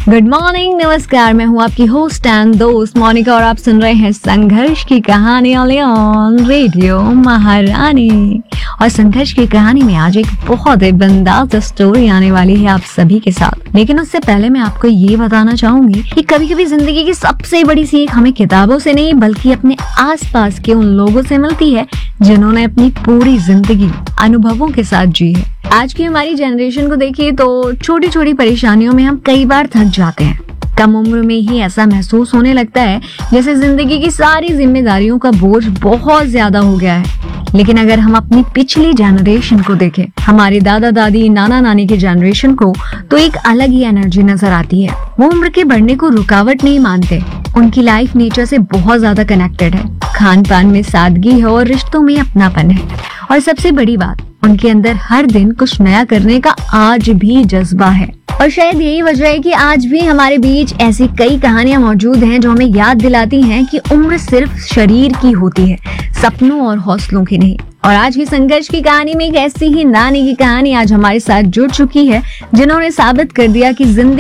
Good morning, नमस्कार। मैं हूँ आपकी होस्ट एंड दोस्त मोनिका और आप सुन रहे हैं संघर्ष की कहानी ऑन रेडियो महारानी। और संघर्ष की कहानी में आज एक बहुत ही बिंदास स्टोरी आने वाली है आप सभी के साथ। लेकिन उससे पहले मैं आपको ये बताना चाहूंगी कि कभी कभी जिंदगी की सबसे बड़ी सीख हमें किताबों से नहीं बल्कि अपने आसपास के उन लोगों से मिलती है जिन्होंने अपनी पूरी जिंदगी अनुभवों के साथ जी है। आज की हमारी जनरेशन को देखिए तो छोटी छोटी परेशानियों में हम कई बार थक जाते हैं। कम उम्र में ही ऐसा महसूस होने लगता है जैसे जिंदगी की सारी जिम्मेदारियों का बोझ बहुत ज्यादा हो गया है। लेकिन अगर हम अपनी पिछली जनरेशन को देखें, हमारे दादा दादी नाना नानी के जनरेशन को, तो एक अलग ही एनर्जी नजर आती है। वो उम्र के बढ़ने को रुकावट नहीं मानते। उनकी लाइफ नेचर से बहुत ज्यादा कनेक्टेड है। खान पान में सादगी है और रिश्तों में अपनापन है। और सबसे बड़ी बात, उनके अंदर हर दिन कुछ नया करने का आज भी जज्बा है। और शायद यही वजह है कि आज भी हमारे बीच ऐसी कई कहानियां मौजूद हैं जो हमें याद दिलाती हैं कि उम्र सिर्फ शरीर की होती है, सपनों और हौसलों की नहीं। और आज की संघर्ष की कहानी में एक ऐसी ही नानी की कहानी आज हमारे साथ जुड़ चुकी है जिन्होंने साबित कर दिया कि जिंदगी